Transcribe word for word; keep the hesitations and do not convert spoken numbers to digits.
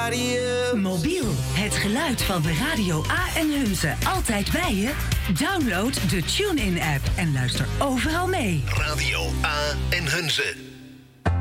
up. Mobiel, het geluid van de Radio A en Hunze altijd bij je? Download de TuneIn-app en luister overal mee. Radio A en Hunze.